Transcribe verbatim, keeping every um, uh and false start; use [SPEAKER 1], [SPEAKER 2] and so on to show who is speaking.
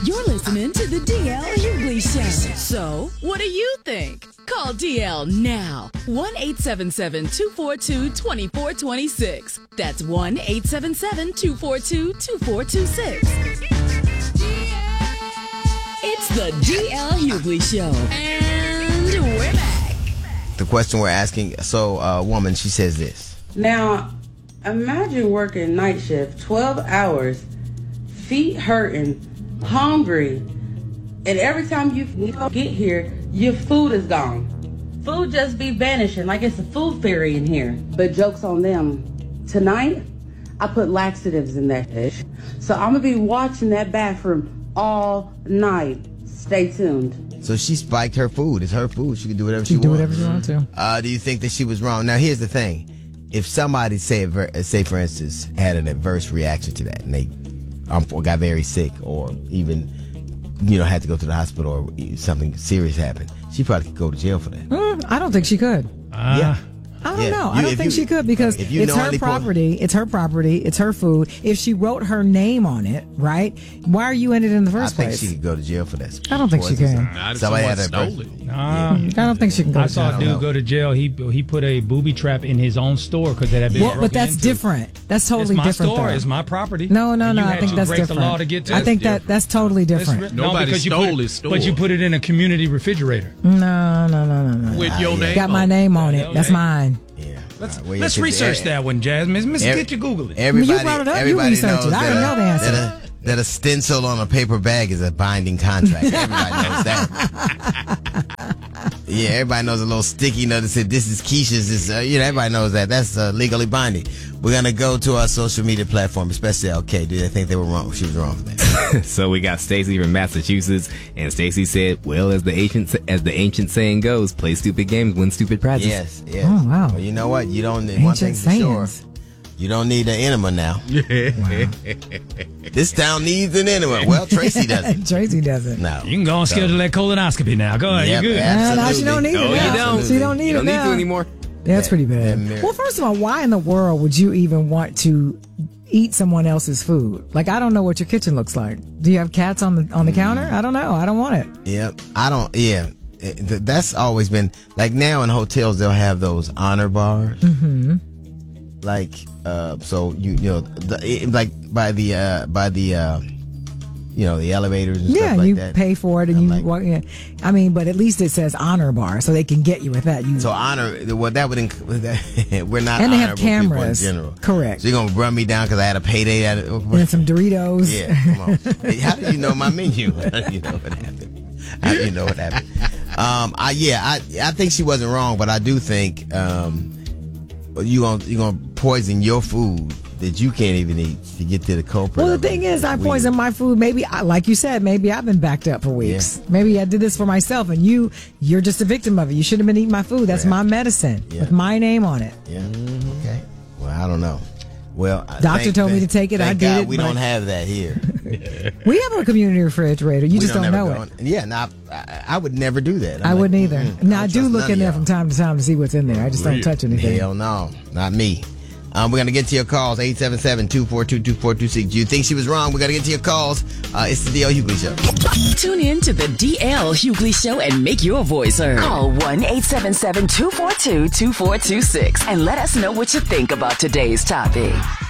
[SPEAKER 1] You're listening to the D L Hughley Show. So, what do you think? Call D L now. one eight seven seven, two four two, two four two six. That's one eight seven seven, two four two, two four two six. It's the D L Hughley Show. And we're back.
[SPEAKER 2] The question we're asking, so a uh, woman, she says this.
[SPEAKER 3] Now, imagine working night shift, twelve hours, feet hurting, hungry, and every time you get here, your food is gone. Food just be vanishing like it's a food fairy in here. But joke's on them. Tonight, I put laxatives in that dish. So I'm going to be watching that bathroom all night. Stay tuned.
[SPEAKER 2] So she spiked her food. It's her food. She can do whatever
[SPEAKER 4] she,
[SPEAKER 2] she
[SPEAKER 4] do
[SPEAKER 2] wants.
[SPEAKER 4] whatever she wants to.
[SPEAKER 2] Uh, do you think that she was wrong? Now, here's the thing. If somebody, say, say for instance, had an adverse reaction to that and they um, got very sick or even, you know, had to go to the hospital or something serious happened, she probably could go to jail for that.
[SPEAKER 4] Mm, I don't think she could.
[SPEAKER 5] Uh,
[SPEAKER 2] yeah.
[SPEAKER 4] I don't
[SPEAKER 2] yeah.
[SPEAKER 4] know.
[SPEAKER 2] You,
[SPEAKER 4] I don't think
[SPEAKER 2] you,
[SPEAKER 4] she could because it's her property. It's her property. It's her food. If she wrote her name on it, right? Why are you in it in the first
[SPEAKER 2] I think
[SPEAKER 4] place?
[SPEAKER 2] she could go to jail for that.
[SPEAKER 4] I don't think she can.
[SPEAKER 6] Not if
[SPEAKER 2] Somebody had
[SPEAKER 6] someone
[SPEAKER 2] a
[SPEAKER 6] stole it.
[SPEAKER 5] Nah.
[SPEAKER 4] I don't think she can go
[SPEAKER 5] I
[SPEAKER 4] to
[SPEAKER 5] saw
[SPEAKER 4] jail.
[SPEAKER 5] a dude go to jail. He he put a booby trap in his own store because it had been
[SPEAKER 4] Well,
[SPEAKER 5] broken
[SPEAKER 4] but that's
[SPEAKER 5] into.
[SPEAKER 4] different. That's totally
[SPEAKER 5] it's my
[SPEAKER 4] different.
[SPEAKER 5] store.
[SPEAKER 4] Though.
[SPEAKER 5] It's my property.
[SPEAKER 4] No, no,
[SPEAKER 5] and
[SPEAKER 4] no.
[SPEAKER 5] you
[SPEAKER 4] I
[SPEAKER 5] had
[SPEAKER 4] think
[SPEAKER 5] to
[SPEAKER 4] that's
[SPEAKER 5] break
[SPEAKER 4] different.
[SPEAKER 5] the law to get to
[SPEAKER 4] I
[SPEAKER 5] it.
[SPEAKER 4] think that that's totally different.
[SPEAKER 5] It's,
[SPEAKER 6] Nobody
[SPEAKER 5] no, because
[SPEAKER 6] stole
[SPEAKER 5] you put,
[SPEAKER 6] his store.
[SPEAKER 5] But you put it in a community refrigerator.
[SPEAKER 4] No, no, no, no, no.
[SPEAKER 6] With your name
[SPEAKER 4] Got my
[SPEAKER 6] on
[SPEAKER 4] name on it. That's mine.
[SPEAKER 2] Yeah.
[SPEAKER 5] Let's,
[SPEAKER 2] Uh, well, yeah,
[SPEAKER 5] let's
[SPEAKER 2] 'cause
[SPEAKER 5] research
[SPEAKER 2] every-
[SPEAKER 5] that one, Jasmine. Miss,
[SPEAKER 2] every-
[SPEAKER 5] get your Google it.
[SPEAKER 2] Everybody,
[SPEAKER 4] You brought it up. You
[SPEAKER 2] everybody
[SPEAKER 4] researched
[SPEAKER 2] knows
[SPEAKER 4] it. I
[SPEAKER 2] that
[SPEAKER 4] already
[SPEAKER 2] a-
[SPEAKER 4] know the answer.
[SPEAKER 2] That a, that a stencil on a paper bag is a binding contract. Everybody knows that. Yeah, everybody knows a little sticky note that said, this is Keisha's. This, uh, you know, everybody knows that. That's uh, legally binding. We're going to go to our social media platform, especially L K. Do they think they were wrong? She was wrong for that.
[SPEAKER 7] So we got Stacy from Massachusetts, and Stacy said, well, as the ancient as the ancient saying goes, play stupid games, win stupid prizes.
[SPEAKER 2] Yes, yes.
[SPEAKER 4] Oh, wow.
[SPEAKER 2] Well, you know what? You don't need
[SPEAKER 4] Ancient
[SPEAKER 2] one thing for sure.
[SPEAKER 4] sayings.
[SPEAKER 2] You don't need an enema now. This town needs an enema. Well, Tracy doesn't.
[SPEAKER 4] Tracy doesn't.
[SPEAKER 2] No.
[SPEAKER 5] You can go and schedule that colonoscopy now. Go ahead.
[SPEAKER 2] Yep,
[SPEAKER 5] You're good.
[SPEAKER 2] absolutely.
[SPEAKER 4] Nah, nah, she don't need
[SPEAKER 7] No,
[SPEAKER 4] it
[SPEAKER 7] you
[SPEAKER 4] now.
[SPEAKER 7] don't.
[SPEAKER 4] She don't need
[SPEAKER 7] you don't
[SPEAKER 4] it
[SPEAKER 7] need
[SPEAKER 4] now.
[SPEAKER 7] to anymore.
[SPEAKER 4] Yeah, that's pretty bad.
[SPEAKER 2] That-
[SPEAKER 4] Well, first of all, why in the world would you even want to eat someone else's food? Like, I don't know what your kitchen looks like. Do you have cats on the on the counter? I don't know. I don't want it.
[SPEAKER 2] Yep. I don't, yeah. It- th- that's always been, like now in hotels, they'll have those honor bars. Mm-hmm. Like, uh, so you, you know, the, it, like by the, uh, by the, uh, you know, the elevators and
[SPEAKER 4] Yeah,
[SPEAKER 2] stuff like
[SPEAKER 4] you
[SPEAKER 2] that.
[SPEAKER 4] pay for it and
[SPEAKER 2] I'm
[SPEAKER 4] you
[SPEAKER 2] like-
[SPEAKER 4] walk in. I mean, but at least it says honor bar, so they can get you with that. You
[SPEAKER 2] So honor, well, that would include that. We're not
[SPEAKER 4] And they have
[SPEAKER 2] honorable people
[SPEAKER 4] cameras.
[SPEAKER 2] in general.
[SPEAKER 4] Correct.
[SPEAKER 2] So you're gonna run me down because I had a payday at it.
[SPEAKER 4] and some Doritos.
[SPEAKER 2] Yeah, come on. Hey, how do you know my menu? How do you know what happened? How do you know what happened? Um, I yeah, I I think she wasn't wrong, but I do think um, you gonna you gonna poison your food that you can't even eat to get to the culprit.
[SPEAKER 4] Well, the
[SPEAKER 2] of it.
[SPEAKER 4] thing is, I
[SPEAKER 2] We-
[SPEAKER 4] poisoned my food. Maybe, I- like you said, maybe I've been backed up for weeks.
[SPEAKER 2] Yeah.
[SPEAKER 4] Maybe I did this for myself, and you, you're just a victim of it. You shouldn't have been eating my food. That's
[SPEAKER 2] Yeah.
[SPEAKER 4] my medicine
[SPEAKER 2] Yeah.
[SPEAKER 4] with my name on it.
[SPEAKER 2] Yeah. Okay. Well, I don't know. Well, I-
[SPEAKER 4] Doctor
[SPEAKER 2] thank-
[SPEAKER 4] told me
[SPEAKER 2] thank-
[SPEAKER 4] to take it. I
[SPEAKER 2] thank
[SPEAKER 4] did
[SPEAKER 2] God
[SPEAKER 4] it,
[SPEAKER 2] We
[SPEAKER 4] but-
[SPEAKER 2] don't have that here.
[SPEAKER 4] We have a community refrigerator. You
[SPEAKER 2] We
[SPEAKER 4] just don't,
[SPEAKER 2] never
[SPEAKER 4] know
[SPEAKER 2] go
[SPEAKER 4] it.
[SPEAKER 2] in- Yeah, now I, I would never do that. I'm
[SPEAKER 4] I
[SPEAKER 2] like,
[SPEAKER 4] wouldn't either.
[SPEAKER 2] mm-mm,
[SPEAKER 4] Now, I
[SPEAKER 2] don't
[SPEAKER 4] do
[SPEAKER 2] trust
[SPEAKER 4] look
[SPEAKER 2] none
[SPEAKER 4] in
[SPEAKER 2] of
[SPEAKER 4] there
[SPEAKER 2] y'all.
[SPEAKER 4] from time to time to see what's in there. I just don't touch anything.
[SPEAKER 2] Hell no, not me. Um, we're going to get to your calls, eight seven seven, two four two, two four two six. Do you think she was wrong? We're going to get to your calls. Uh, it's the D L Hughley Show.
[SPEAKER 1] Tune in to the D L Hughley Show and make your voice heard. Call one eight seven seven, two four two, two four two six and let us know what you think about today's topic.